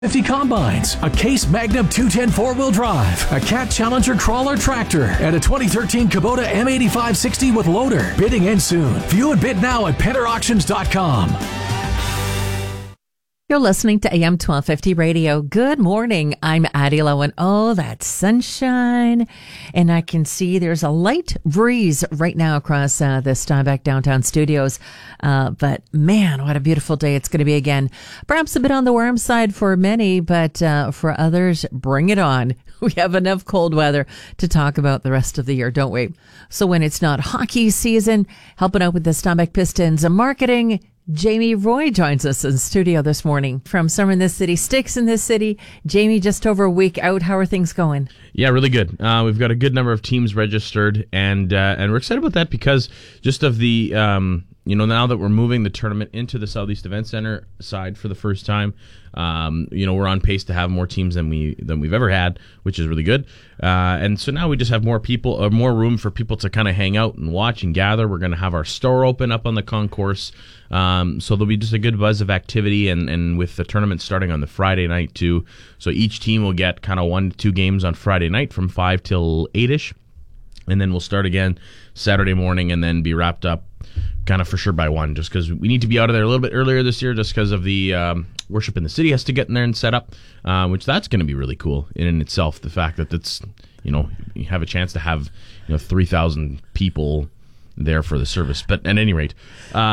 50 combines, a Case Magnum 210 4-wheel drive, a Cat Challenger crawler tractor, and a 2013 Kubota M8560 with loader. Bidding ends soon. View and bid now at PenderAuctions.com. You're listening to AM 1250 Radio. Good morning. I'm Addie Lowe, and oh, that sunshine. And I can see there's a light breeze right now across the Steinbach downtown studios. But man, what a beautiful day it's going to be again. Perhaps a bit on the warm side for many, but for others, bring it on. We have enough cold weather to talk about the rest of the year, don't we? So when it's not hockey season, helping out with the Steinbach Pistons marketing, Jamie Roy joins us in the studio this morning from Summer in this City, Sticks in this City. Jamie, just over a week out. How are things going? Yeah, really good. We've got a good number of teams registered, and we're excited about that because just of the, now that we're moving the tournament into the Southeast Event Center side for the first time, we're on pace to have more teams than we've ever had, which is really good. And so now we just have more people, more room for people to kind of hang out and watch and gather. We're going to have our store open up on the concourse. So there'll be just a good buzz of activity, and with the tournament starting on the Friday night too. So each team will get kind of 1 to 2 games on Friday night from 5 till 8ish, and then we'll start again Saturday morning and then be wrapped up kind of for sure by 1, just because we need to be out of there a little bit earlier this year, just because of the worship in the city has to get in there and set up, which that's going to be really cool in itself. The fact that it's, you have a chance to have 3,000 people there for the service. But at any rate,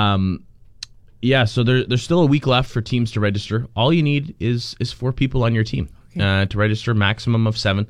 so there's still a week left for teams to register. All you need is 4 people on your team to register, maximum of 7.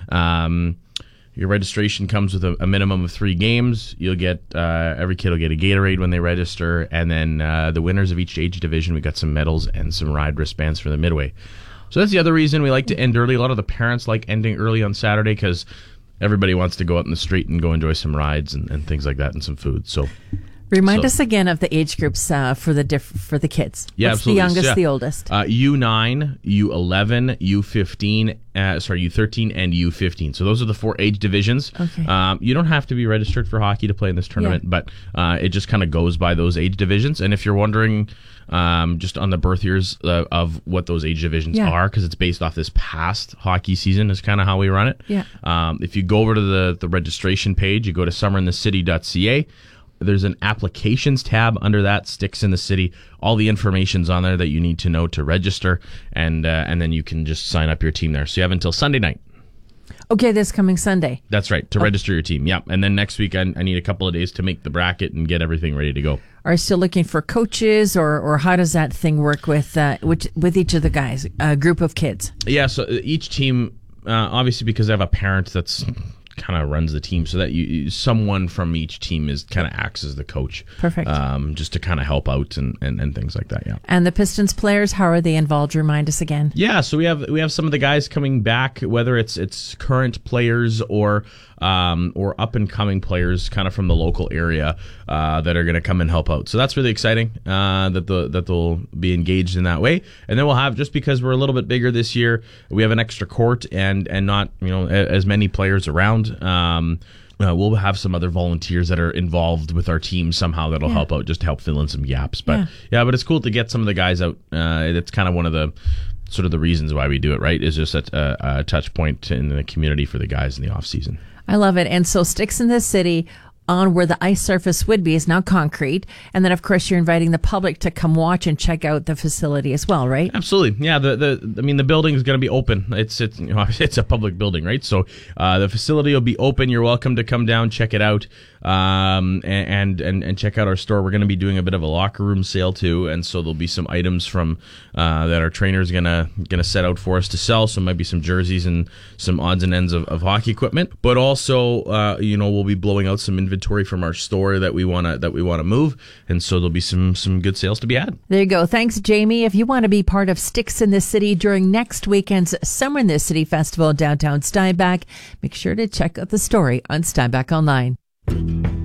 Your registration comes with a minimum of 3 games. You'll get every kid will get a Gatorade when they register, and then the winners of each age division, we got some medals and some ride wristbands for the midway. So that's the other reason we like to end early. A lot of the parents like ending early on Saturday because everybody wants to go out in the street and go enjoy some rides and things like that and some food. So. Remind us again of the age groups for the kids. Yeah, What's absolutely. The youngest, the oldest? U9, U11, U15, U13, and U15. So those are the 4 age divisions. Okay. You don't have to be registered for hockey to play in this tournament, but it just kind of goes by those age divisions. And if you're wondering just on the birth years of what those age divisions are, because it's based off this past hockey season is kind of how we run it. Yeah. If you go over to the registration page, you go to summerinthecity.ca. There's an applications tab under that, Sticks in the City. All the information's on there that you need to know to register, and then you can just sign up your team there. So you have until Sunday night. Okay, this coming Sunday. That's right, to register your team. Yeah, and then next week I need a couple of days to make the bracket and get everything ready to go. Are you still looking for coaches, or how does that thing work with each of the guys, a group of kids? Yeah, so each team, obviously because I have a parent that's kind of runs the team, so that someone from each team is kind of acts as the coach. Perfect. Just to kind of help out and things like that. Yeah. And the Pistons players, how are they involved? Remind us again. Yeah, so we have some of the guys coming back, whether it's current players or up and coming players, kind of from the local area that are going to come and help out. So that's really exciting that they'll be engaged in that way. And then we'll have, just because we're a little bit bigger this year, we have an extra court and not as many players around. We'll have some other volunteers that are involved with our team somehow that'll help out, just to help fill in some gaps. But but it's cool to get some of the guys out. It's kind of one of the sort of the reasons why we do it, right? Is just a touch point in the community for the guys in the off season. I love it. And so Sticks in the City, on where the ice surface would be, is now concrete. And then, of course, you're inviting the public to come watch and check out the facility as well, right? Absolutely. Yeah, the building is going to be open. It's a public building, right? So the facility will be open. You're welcome to come down, check it out, and check out our store. We're going to be doing a bit of a locker room sale too, and so there'll be some items from that our trainer's gonna set out for us to sell. So maybe some jerseys and some odds and ends of hockey equipment, but also we'll be blowing out some inventory from our store that we wanna move, and so there'll be some good sales to be had. There you go. Thanks, Jamie. If you want to be part of Sticks in the City during next weekend's Summer in the City Festival downtown Steinbach, make sure to check out the story on Steinbach Online.